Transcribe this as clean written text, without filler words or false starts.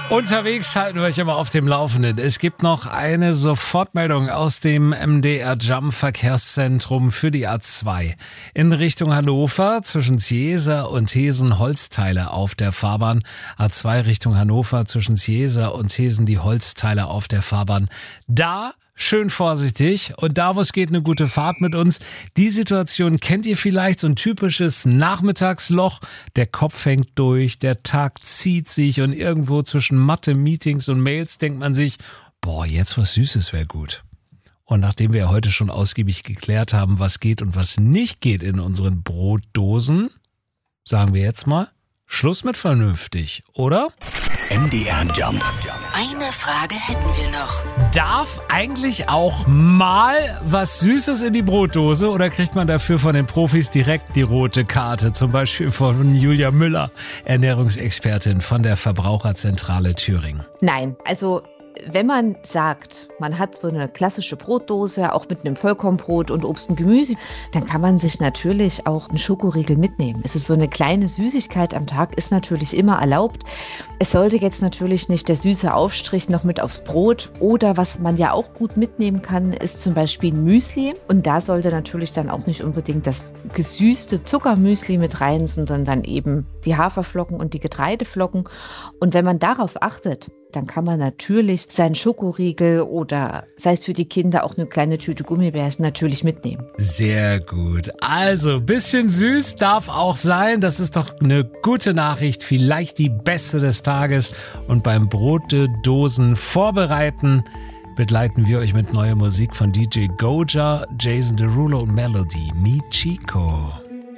Unterwegs halten wir euch immer auf dem Laufenden. Es gibt noch eine Sofortmeldung aus dem MDR Jump Verkehrszentrum für die A2. In Richtung Hannover zwischen Zieser und Thesen Holzteile auf der Fahrbahn. A2 Richtung Hannover zwischen Zieser und Thesen die Holzteile auf der Fahrbahn. Da schön vorsichtig und da, wo es geht, eine gute Fahrt mit uns. Die Situation kennt ihr vielleicht, so ein typisches Nachmittagsloch. Der Kopf hängt durch, der Tag zieht sich und irgendwo zwischen Mathe, Meetings und Mails denkt man sich, boah, jetzt was Süßes wäre gut. Und nachdem wir heute schon ausgiebig geklärt haben, was geht und was nicht geht in unseren Brotdosen, sagen wir jetzt mal, Schluss mit vernünftig, oder? MDR Jump. Eine Frage hätten wir noch. Darf eigentlich auch mal was Süßes in die Brotdose oder kriegt man dafür von den Profis direkt die rote Karte? Zum Beispiel von Julia Müller, Ernährungsexpertin von der Verbraucherzentrale Thüringen. Nein, also wenn man sagt, man hat so eine klassische Brotdose, auch mit einem Vollkornbrot und Obst und Gemüse, dann kann man sich natürlich auch einen Schokoriegel mitnehmen. Also so eine kleine Süßigkeit am Tag ist natürlich immer erlaubt. Es sollte jetzt natürlich nicht der süße Aufstrich noch mit aufs Brot oder was man ja auch gut mitnehmen kann, ist zum Beispiel Müsli. Und da sollte natürlich dann auch nicht unbedingt das gesüßte Zuckermüsli mit rein, sondern dann eben die Haferflocken und die Getreideflocken. Und wenn man darauf achtet, dann kann man natürlich seinen Schokoriegel oder sei es für die Kinder auch eine kleine Tüte Gummibärchen natürlich mitnehmen. Sehr gut. Also, bisschen süß darf auch sein. Das ist doch eine gute Nachricht. Vielleicht die beste des Tages. Und beim Brotdosen vorbereiten begleiten wir euch mit neuer Musik von DJ Goja, Jason Derulo und Melody. Mi Chico.